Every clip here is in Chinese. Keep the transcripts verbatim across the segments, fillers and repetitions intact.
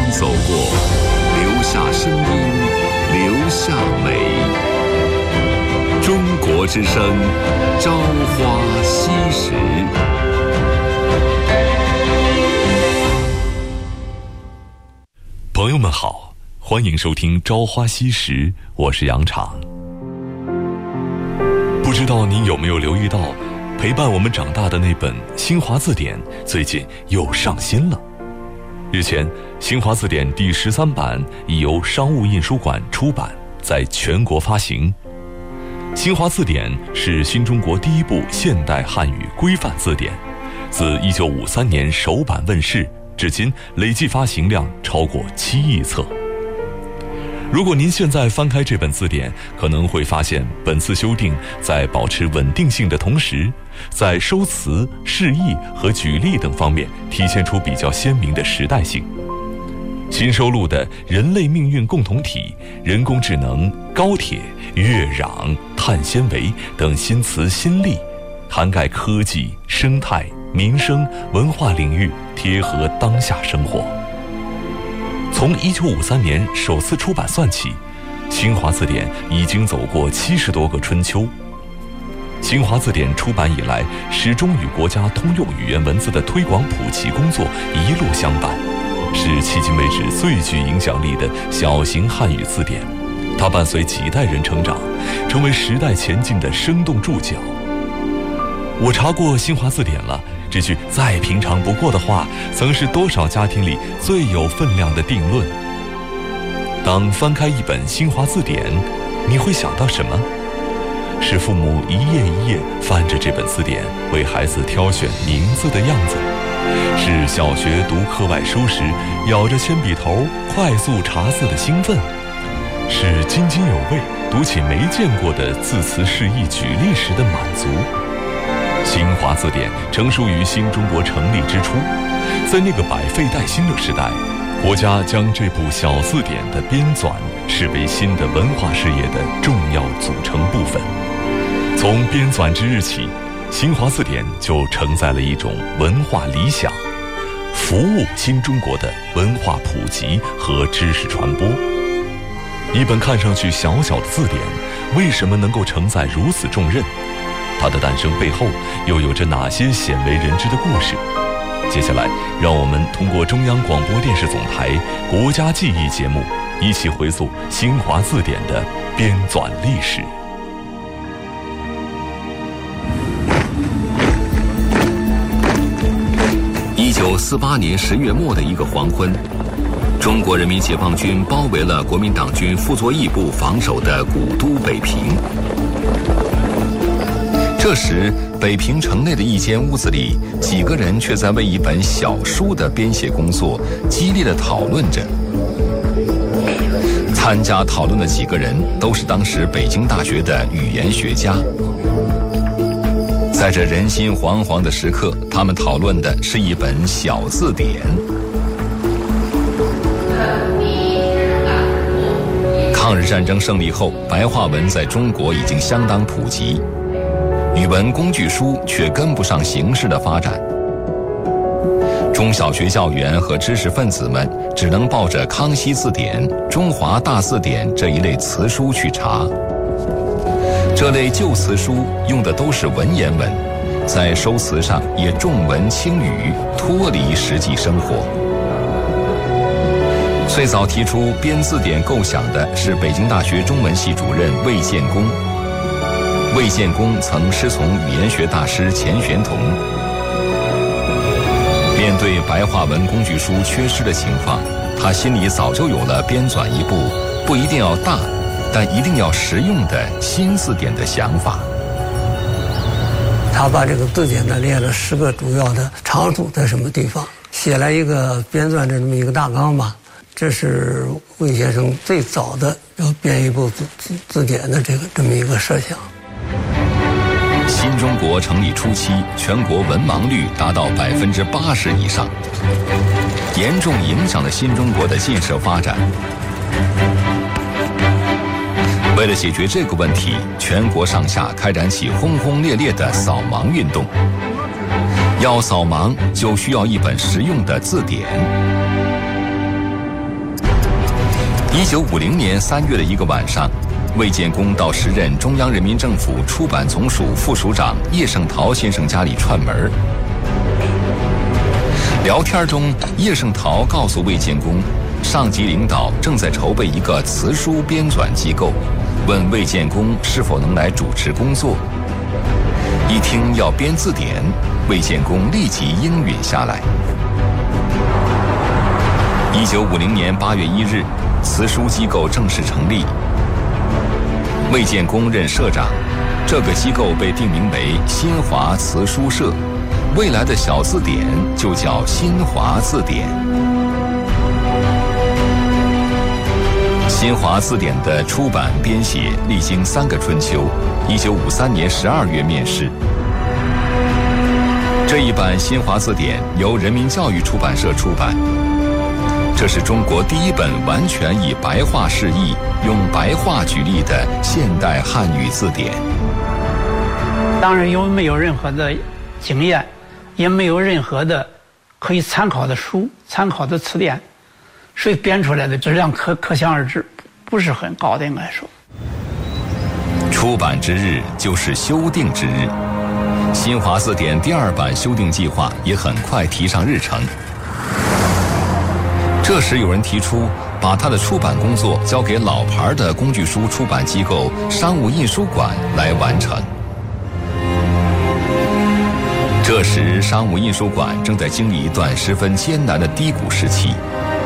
走过，留下声音，留下美。中国之声，朝花夕拾。朋友们好，欢迎收听《朝花夕拾》，我是杨昶。不知道您有没有留意到，陪伴我们长大的那本《新华字典》最近又上新了。日前，《新华字典》第十三版已由商务印书馆出版，在全国发行。《新华字典》是新中国第一部现代汉语规范字典，自一九五三年首版问世，至今累计发行量超过七亿册。如果您现在翻开这本字典，可能会发现本次修订在保持稳定性的同时，在收词、释义和举例等方面体现出比较鲜明的时代性。新收录的人类命运共同体、人工智能、高铁、月壤、碳纤维等新词新例，涵盖科技、生态、民生、文化领域，贴合当下生活。从一九五三年首次出版算起，新华字典已经走过七十多个春秋。新华字典出版以来，始终与国家通用语言文字的推广普及工作一路相伴，是迄今为止最具影响力的小型汉语字典。它伴随几代人成长，成为时代前进的生动注脚。我查过新华字典了，这句再平常不过的话，曾是多少家庭里最有分量的定论。当翻开一本新华字典，你会想到什么？是父母一页一页翻着这本字典为孩子挑选名字的样子，是小学读课外书时咬着铅笔头快速查字的兴奋，是津津有味读起没见过的字词释义举例时的满足。新华字典成书于新中国成立之初，在那个百废待兴的时代，国家将这部小字典的编纂视为新的文化事业的重要组成部分。从编纂之日起，新华字典就承载了一种文化理想，服务新中国的文化普及和知识传播。一本看上去小小的字典，为什么能够承载如此重任？它的诞生背后又有着哪些鲜为人知的故事？接下来，让我们通过中央广播电视总台国家记忆节目，一起回溯新华字典的编纂历史。一九四八年十月末的一个黄昏，中国人民解放军包围了国民党军傅作义部防守的古都北平。这时，北平城内的一间屋子里，几个人却在为一本小书的编写工作激烈地讨论着。参加讨论的几个人都是当时北京大学的语言学家。在这人心惶惶的时刻，他们讨论的是一本小字典。抗日战争胜利后，白话文在中国已经相当普及，语文工具书却跟不上形势的发展。中小学教员和知识分子们只能抱着《康熙字典》《中华大字典》这一类词书去查。这类旧词书用的都是文言文，在收词上也重文轻语，脱离实际生活。最早提出编字典构想的是北京大学中文系主任魏建功。魏建功曾师从语言学大师钱玄同。面对白话文工具书缺失的情况，他心里早就有了编纂一部不一定要大，但一定要实用的新字典的想法。 他把这个字典呢列了十个主要的长处在什么地方，写了一个编纂的这么一个大纲吧。这是魏先生最早的要编一部字字字典的这个这么一个设想。 新中国成立初期，全国文盲率达到百分之八十以上，严重影响了新中国的建设发展。为了解决这个问题，全国上下开展起轰轰烈烈的扫盲运动。要扫盲，就需要一本实用的字典。 一九五零年三月的一个晚上，魏建功到时任中央人民政府出版总署副署长叶圣陶先生家里串门。聊天中，叶圣陶告诉魏建功，上级领导正在筹备一个词书编纂机构，问魏建功是否能来主持工作。一听要编字典，魏建功立即应允下来。一九五零年八月一日，词书机构正式成立，魏建功任社长。这个机构被定名为新华词书社，未来的小字典就叫新华字典。新华字典的出版编写历经三个春秋，一九五三年十二月面世。这一版新华字典由人民教育出版社出版，这是中国第一本完全以白话释义、用白话举例的现代汉语字典。 当然，因为没有任何的经验，也没有任何的可以参考的书、参考的词典，所以编出来的质量可可想而知，不是很高的，应该说。 出版之日就是修订之日，新华字典第二版修订计划也很快提上日程。这时有人提出，把他的出版工作交给老牌的工具书出版机构商务印书馆来完成。这时，商务印书馆正在经历一段十分艰难的低谷时期。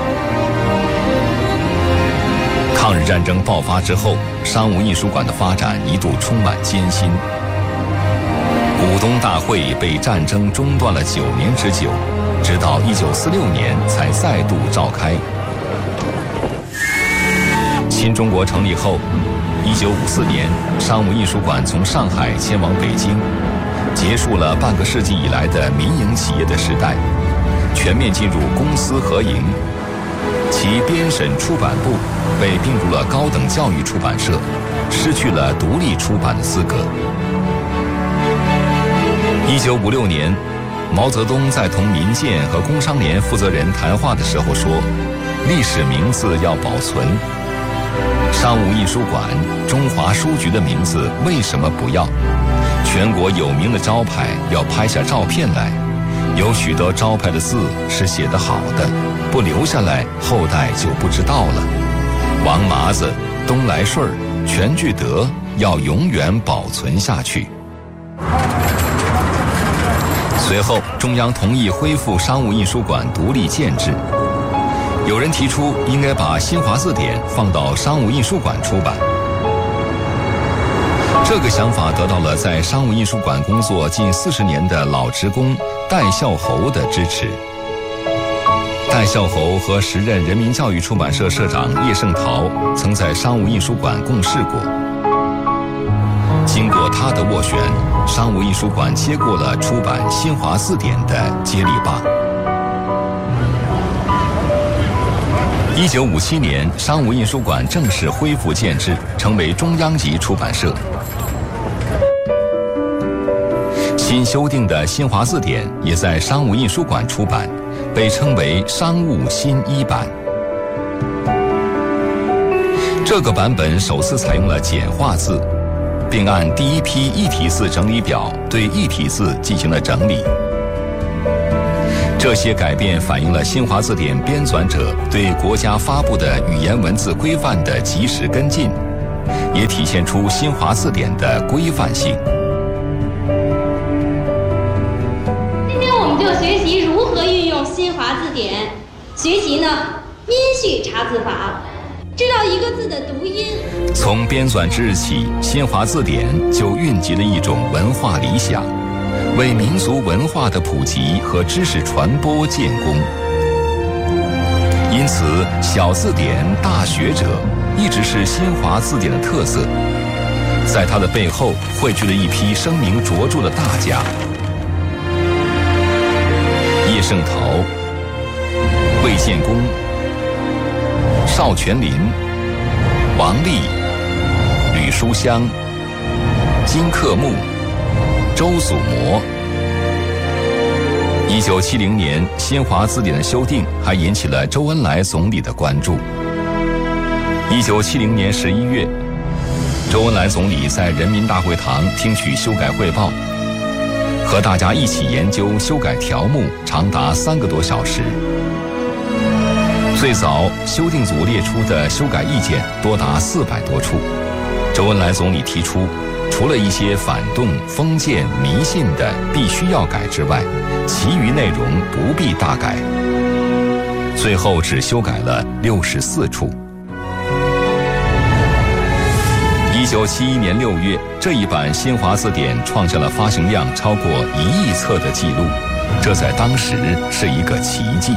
抗日战争爆发之后，商务印书馆的发展一度充满艰辛。股东大会被战争中断了九年之久，直到一九四六年才再度召开。新中国成立后，一九五四年，商务印书馆从上海迁往北京，结束了半个世纪以来的民营企业的时代，全面进入公私合营。其编审出版部被并入了高等教育出版社，失去了独立出版的资格。一九五六年，毛泽东在同民建和工商联负责人谈话的时候说：“历史名字要保存，商务印书馆、中华书局的名字为什么不要？全国有名的招牌要拍下照片来，有许多招牌的字是写得好的，不留下来，后代就不知道了。王麻子、东来顺、全聚德要永远保存下去。”随后，中央同意恢复商务印书馆独立建制。有人提出应该把新华字典放到商务印书馆出版。这个想法得到了在商务印书馆工作近四十年的老职工戴孝侯的支持。戴孝侯和时任人民教育出版社社长叶圣陶曾在商务印书馆共事过。经过他的斡旋，商务印书馆接过了出版新华字典的接力棒。一九五七年，商务印书馆正式恢复建制，成为中央级出版社。新修订的新华字典也在商务印书馆出版，被称为商务新一版。这个版本首次采用了简化字，并按第一批异体字整理表对异体字进行了整理。这些改变反映了新华字典编纂者对国家发布的语言文字规范的及时跟进，也体现出新华字典的规范性。 今天我们就学习如何运用新华字典，学习呢音序查字法，知道一个字的读音。 从编纂之日起，新华字典就蕴集了一种文化理想，为民族文化的普及和知识传播建功。因此，小字典大学者一直是新华字典的特色，在它的背后汇聚了一批声名卓著的大家：叶圣陶、魏建功、邵全麟、王立、吕书香、金克木、周祖模。一九七零年，新华字典的修订还引起了周恩来总理的关注。 一九七零年十一月，周恩来总理在人民大会堂听取修改汇报，和大家一起研究修改条目，长达三个多小时。最早修订组列出的修改意见多达四百多处，周恩来总理提出，除了一些反动、封建、迷信的必须要改之外，其余内容不必大改。最后只修改了六十四处。一九七一年六月，这一版新华字典创下了发行量超过一亿册的记录，这在当时是一个奇迹。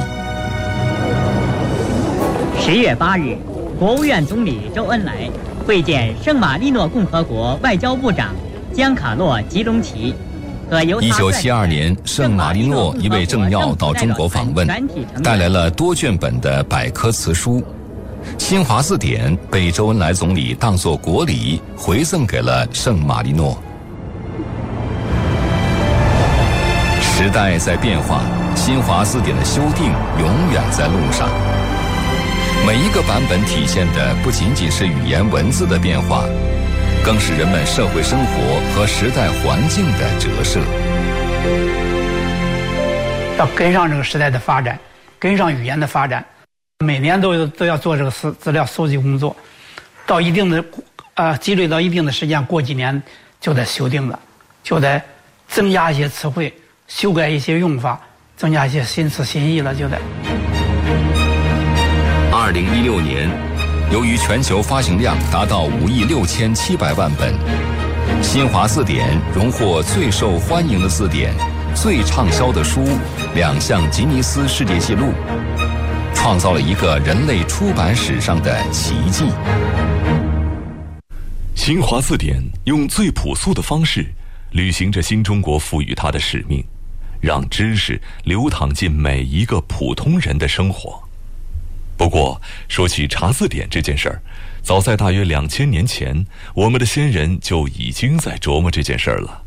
十月八日，国务院总理周恩来会见圣马力诺共和国外交部长江卡洛·吉隆齐，和由一九七二年，圣马力诺一位政要到中国访问，带来了多卷本的百科词书。新华字典被周恩来总理当作国礼回赠给了圣马力诺。时代在变化，新华字典的修订永远在路上。每一个版本体现的不仅仅是语言文字的变化，更是人们社会生活和时代环境的折射。 要跟上这个时代的发展，跟上语言的发展，每年都都要做这个资资料搜集工作，到一定的呃积累到一定的时间，过几年就得修订了，就得增加一些词汇，修改一些用法，增加一些新词新意了，就得。 二零一六年，由于全球发行量达到五亿六千七百万本，新华字典荣获最受欢迎的字典、最畅销的书两项吉尼斯世界纪录，创造了一个人类出版史上的奇迹。 新华字典用最朴素的方式，履行着新中国赋予它的使命，让知识流淌进每一个普通人的生活。不过，说起查字典这件事儿，早在大约两千年前，我们的先人就已经在琢磨这件事儿了。